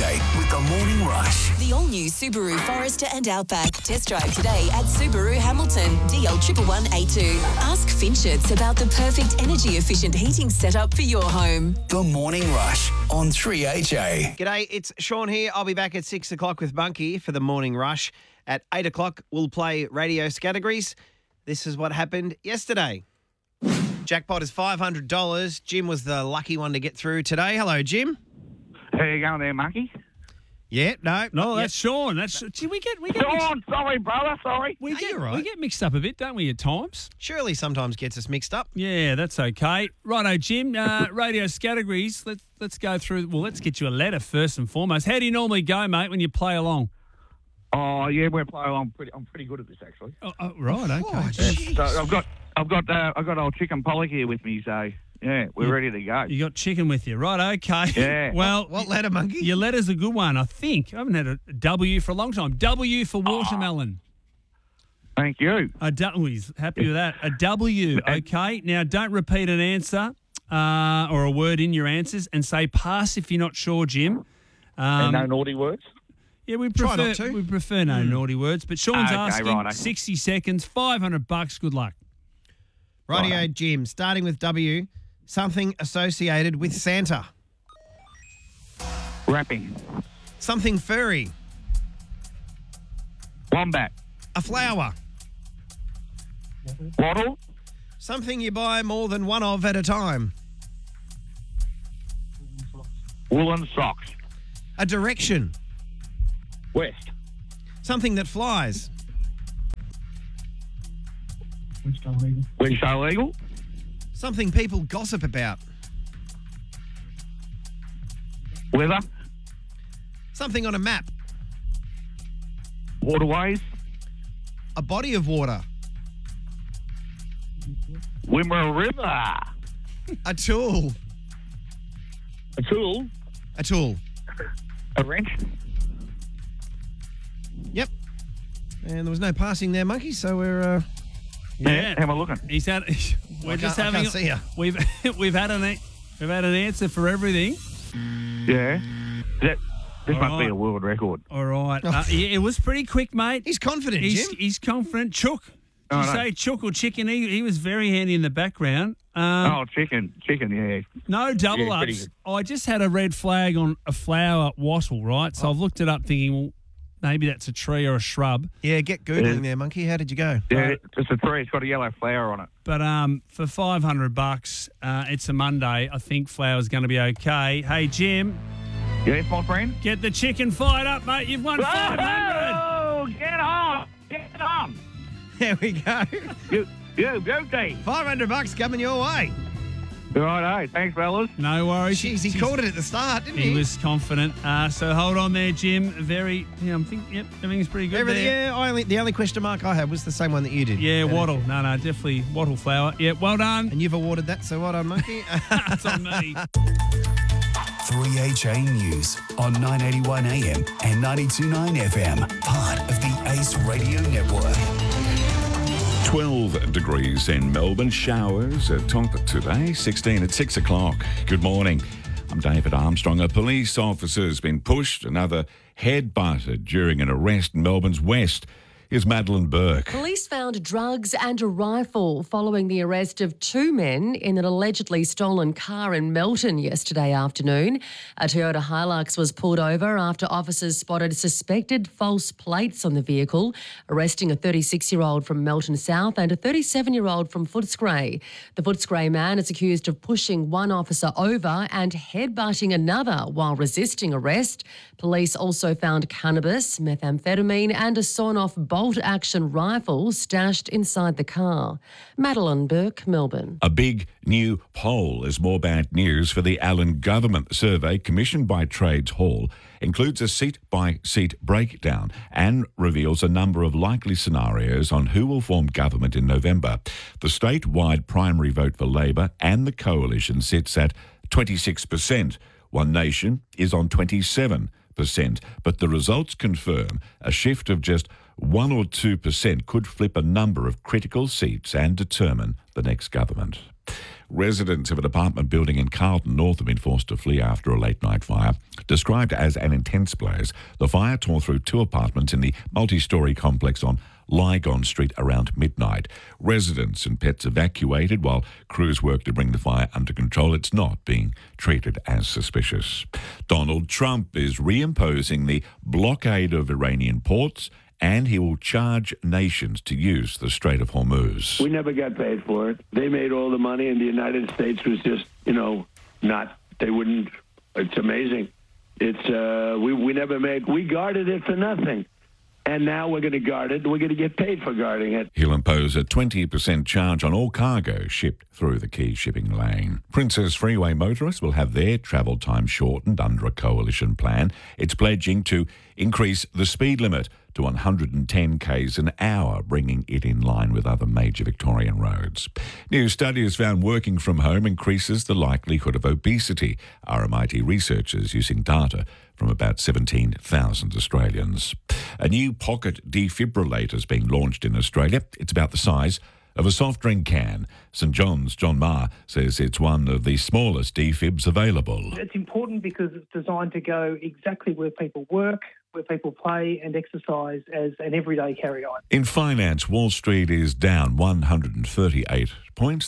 3AJ with the Morning Rush. The all-new Subaru Forester and Outback. Test drive today at Subaru Hamilton, DL 111A2. Ask Finchets about the perfect energy-efficient heating setup for your home. The Morning Rush on 3AJ. G'day, it's Sean here. I'll be back at 6 o'clock with Monkey for the Morning Rush. At 8 o'clock, we'll play radio categories. This is what happened yesterday. Jackpot is $500. Jim was the lucky one to get through today. Hello, Jim. How you going there, Monkey? Yeah, no, That's Sean. Gee, we get Sean, sorry, brother, sorry. we No, get you're right. we get mixed up a bit, don't we, at times? Shirley sometimes gets us mixed up. Yeah, that's okay. Righto, Jim. Radio categories. Let's go through. Well, let's get you a letter first and foremost. How do you normally go, mate, when you play along? Oh yeah, we're playing. I'm pretty good at this actually. Oh, right, okay. Oh, Gee. So I've got old chicken Pollock here with me. So yeah, we're ready to go. You got chicken with you, right? Okay. Yeah. Well, What letter, Monkey? your letter's a good one, I think. I haven't had a W for a long time. W for watermelon. Thank you. He's happy with that. A W, okay. Now, don't repeat an answer or a word in your answers and say pass if you're not sure, Jim. And no naughty words. Yeah, we Try prefer not to. we prefer no naughty words. But Sean's Okay, asking righto. 60 seconds, $500. Good luck. Rightio, Jim. Starting with W, something associated with Santa. Wrapping. Something furry. Wombat. A flower. Bottle. Something you buy more than one of at a time. Woolen socks. A direction. West. Something that flies. Wednesday legal. Something people gossip about. Weather. Something on a map. Waterways. A body of water. Wimmera River. A tool. A tool. A tool. A wrench. Yep. And there was no passing there, Monkey, so we're... Yeah. How am I looking? He's had. We're just I having. can't see ya. We've had an answer for everything. Yeah. This must be right. a world record. All right. Yeah, it was pretty quick, mate. He's confident, He's, Jim. he's confident. Chook. Did Oh, you no. say chook or chicken? He was very handy in the background. Chicken, yeah. No double Yeah, pretty ups. good. I just had a red flag on a flower wattle, right? So I've looked it up thinking, well, maybe that's a tree or a shrub. Yeah, get Googling there, Monkey. How did you go? Yeah, it's a tree. It's got a yellow flower on it. But for $500, it's a Monday. I think flour's going to be okay. Hey, Jim, Yes, my friend? get the chicken fired up, mate. You've won 500. Oh, get on! Get on! There we go. You beauty! $500 coming your way. Righto, thanks, fellas. No worries. Jeez, he called it at the start, didn't he? He was confident. So hold on there, Jim. I'm thinking, yep, everything's pretty good Everything, there. yeah, the only question mark I had was the same one that you did. Yeah, wattle. No, definitely wattle flour. Yeah, well done. And you've awarded that, so well done, Monkey. That's on me. 3AJ News on 981 AM and 92.9 FM. Part of the Ace Radio Network. 12 degrees in Melbourne. Showers at top today. 16 at 6 o'clock. Good morning. I'm David Armstrong. A police officer's been pushed, another head butted during an arrest in Melbourne's West. Here's Madeline Burke. Police found drugs and a rifle following the arrest of two men in an allegedly stolen car in Melton yesterday afternoon. A Toyota Hilux was pulled over after officers spotted suspected false plates on the vehicle, arresting a 36-year-old from Melton South and a 37-year-old from Footscray. The Footscray man is accused of pushing one officer over and headbutting another while resisting arrest. Police also found cannabis, methamphetamine and a sawn-off bolt-action rifle stashed inside the car. Madeline Burke, Melbourne. A big new poll is more bad news for the Allen government. The survey, commissioned by Trades Hall, includes a seat-by-seat breakdown and reveals a number of likely scenarios on who will form government in November. The statewide primary vote for Labor and the coalition sits at 26%. One Nation is on 27%, but the results confirm a shift of just 1 or 2% could flip a number of critical seats and determine the next government. Residents of an apartment building in Carlton North have been forced to flee after a late-night fire. Described as an intense blaze, the fire tore through 2 apartments in the multi-storey complex on Lygon Street around midnight. Residents and pets evacuated while crews work to bring the fire under control. It's not being treated as suspicious. Donald Trump is reimposing the blockade of Iranian ports, and he will charge nations to use the Strait of Hormuz. We never got paid for it. They made all the money, and the United States was just, they wouldn't. It's amazing. It's we never made. We guarded it for nothing. And now we're going to guard it. We're going to get paid for guarding it. He'll impose a 20% charge on all cargo shipped through the key shipping lane. Princess Freeway motorists will have their travel time shortened under a coalition plan. It's pledging to increase the speed limit to 110 k's an hour, bringing it in line with other major Victorian roads. New study has found working from home increases the likelihood of obesity. RMIT researchers using data from about 17,000 Australians. A new pocket defibrillator is being launched in Australia. It's about the size of a soft drink can. St John's John Marr says it's one of the smallest defibs available. It's important because it's designed to go exactly where people work, where people play and exercise as an everyday carry-on. In finance, Wall Street is down 138 points,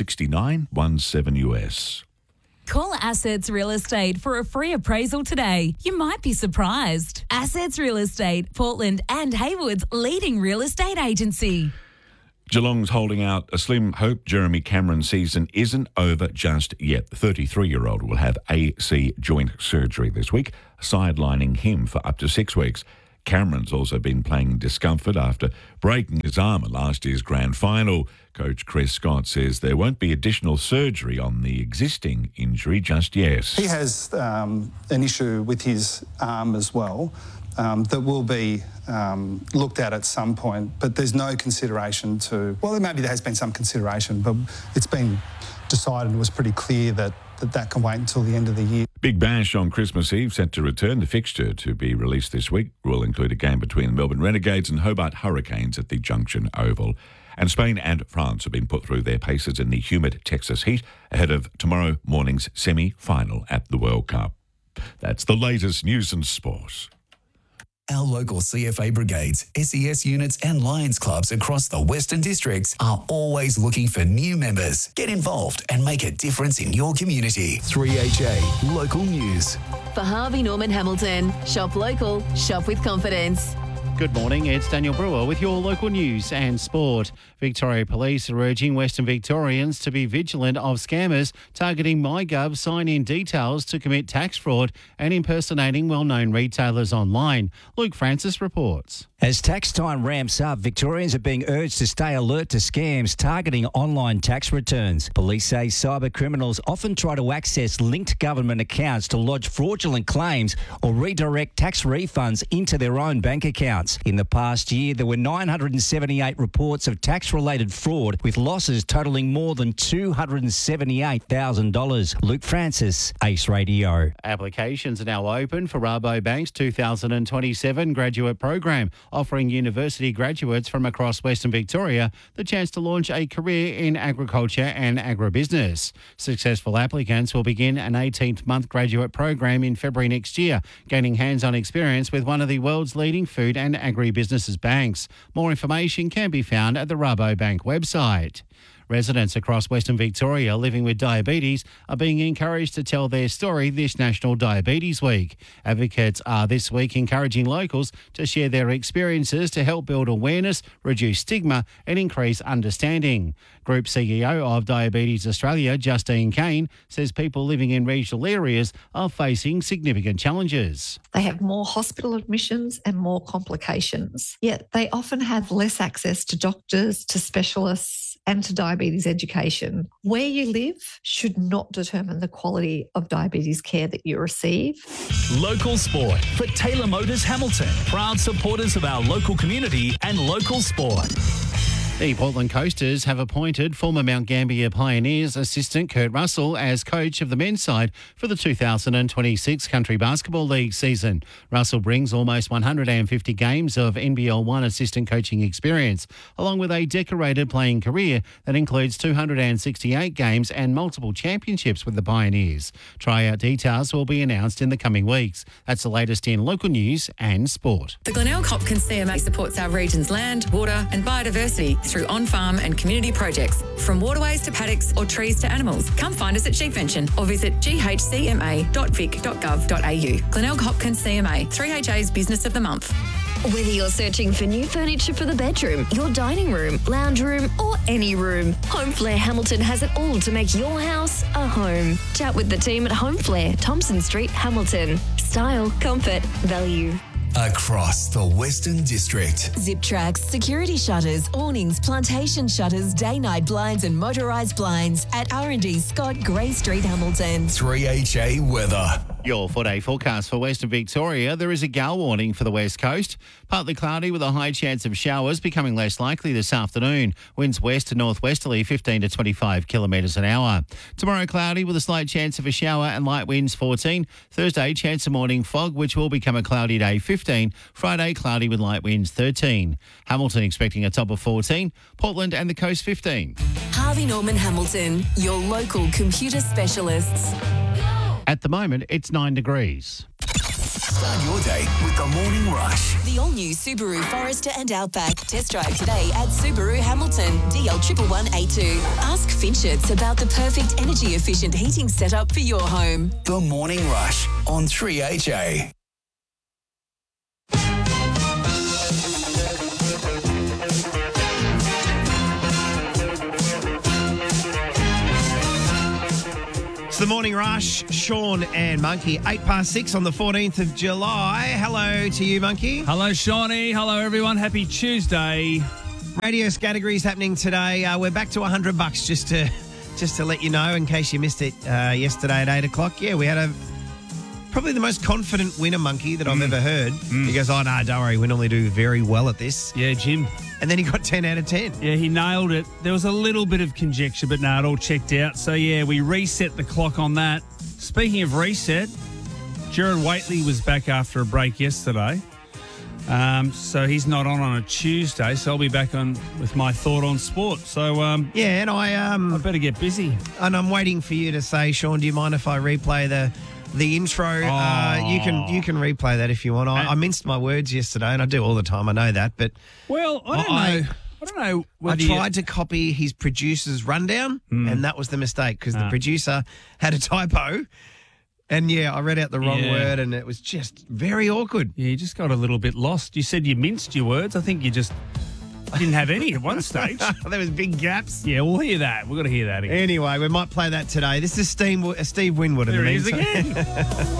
$1.6917 US. Call Assets Real Estate for a free appraisal today. You might be surprised. Assets Real Estate, Portland and Haywood's leading real estate agency. Geelong's holding out a slim hope Jeremy Cameron's season isn't over just yet. The 33-year-old will have AC joint surgery this week, sidelining him for up to 6 weeks. Cameron's also been playing discomfort after breaking his arm at last year's grand final. Coach Chris Scott says there won't be additional surgery on the existing injury just yet. He has an issue with his arm as well that will be looked at some point, but there's no consideration to... Well, maybe there has been some consideration, but it's been decided, it was pretty clear that can wait until the end of the year. Big Bash on Christmas Eve set to return. The fixture to be released this week will include a game between the Melbourne Renegades and Hobart Hurricanes at the Junction Oval. And Spain and France have been put through their paces in the humid Texas heat ahead of tomorrow morning's semi-final at the World Cup. That's the latest news and sport. Our local CFA brigades, SES units and Lions clubs across the Western Districts are always looking for new members. Get involved and make a difference in your community. 3HA Local News. For Harvey Norman Hamilton, shop local, shop with confidence. Good morning, it's Daniel Brewer with your local news and sport. Victoria Police are urging Western Victorians to be vigilant of scammers targeting MyGov sign-in details to commit tax fraud and impersonating well-known retailers online. Luke Francis reports. As tax time ramps up, Victorians are being urged to stay alert to scams targeting online tax returns. Police say cyber criminals often try to access linked government accounts to lodge fraudulent claims or redirect tax refunds into their own bank accounts. In the past year, there were 978 reports of tax-related fraud, with losses totalling more than $278,000. Luke Francis, Ace Radio. Applications are now open for Rabobank's 2027 graduate program, offering university graduates from across Western Victoria the chance to launch a career in agriculture and agribusiness. Successful applicants will begin an 18-month graduate program in February next year, gaining hands-on experience with one of the world's leading food and agribusinesses banks. More information can be found at the Rabobank website. Residents across Western Victoria living with diabetes are being encouraged to tell their story this National Diabetes Week. Advocates are this week encouraging locals to share their experiences to help build awareness, reduce stigma and increase understanding. Group CEO of Diabetes Australia, Justine Kane, says people living in regional areas are facing significant challenges. They have more hospital admissions and more complications, yet they often have less access to doctors, to specialists and to diabetes education. Where you live should not determine the quality of diabetes care that you receive. Local sport for Taylor Motors Hamilton, proud supporters of our local community and local sport. The Portland Coasters have appointed former Mount Gambier Pioneers assistant Kurt Russell as coach of the men's side for the 2026 Country Basketball League season. Russell brings almost 150 games of NBL 1 assistant coaching experience, along with a decorated playing career that includes 268 games and multiple championships with the Pioneers. Tryout details will be announced in the coming weeks. That's the latest in local news and sport. The Glenelg Hopkins CMA supports our region's land, water and biodiversity through on-farm and community projects, from waterways to paddocks or trees to animals. Come find us at Sheepvention or visit ghcma.vic.gov.au. Glenelg Hopkins CMA, 3HA's Business of the Month. Whether you're searching for new furniture for the bedroom, your dining room, lounge room or any room, Home Flair Hamilton has it all to make your house a home. Chat with the team at Home Flair, Thompson Street, Hamilton. Style, comfort, value. Across the Western District. Zip Tracks, security shutters, awnings, plantation shutters, day-night blinds and motorised blinds at R&D Scott, Grey Street, Hamilton. 3HA weather. Your 4-day forecast for Western Victoria. There is a gale warning for the west coast. Partly cloudy with a high chance of showers, becoming less likely this afternoon. Winds west to northwesterly 15 to 25 kilometres an hour. Tomorrow cloudy with a slight chance of a shower and light winds 14. Thursday chance of morning fog, which will become a cloudy day 15. Friday cloudy with light winds 13. Hamilton expecting a top of 14. Portland and the coast 15. Harvey Norman Hamilton, your local computer specialists. At the moment, it's 9 degrees. Start your day with the Morning Rush. The all-new Subaru Forester and Outback. Test drive today at Subaru Hamilton, DL 11182. Ask Finchets about the perfect energy-efficient heating setup for your home. The Morning Rush on 3HA. It's the Morning Rush, Sean and Monkey, 6:08 on the 14th of July. Hello to you, Monkey. Hello, Shawnee. Hello, everyone. Happy Tuesday. Radio categories happening today. We're back to $100 just to let you know in case you missed it yesterday at 8 o'clock. Yeah, we had probably the most confident winner, Monkey, that I've ever heard. He goes, oh, no, don't worry. We normally do very well at this. Yeah, Jim. And then he got 10 out of 10. Yeah, he nailed it. There was a little bit of conjecture, but no, it all checked out. So, yeah, we reset the clock on that. Speaking of reset, Gerard Whateley was back after a break yesterday. So he's not on a Tuesday, so I'll be back on with my thought on sport. So, yeah, and I better get busy. And I'm waiting for you to say, Sean, do you mind if I replay the intro? You can replay that if you want. I minced my words yesterday, and I do all the time. I know that, but well, I don't know. I tried to copy his producer's rundown, and that was the mistake because the producer had a typo. And yeah, I read out the wrong word, and it was just very awkward. Yeah, you just got a little bit lost. You said you minced your words. I think you just didn't have any at one stage. There was big gaps. Yeah, we'll hear that. We've got to hear that again. Anyway, we might play that today. This is Steve Winwood. There he is again.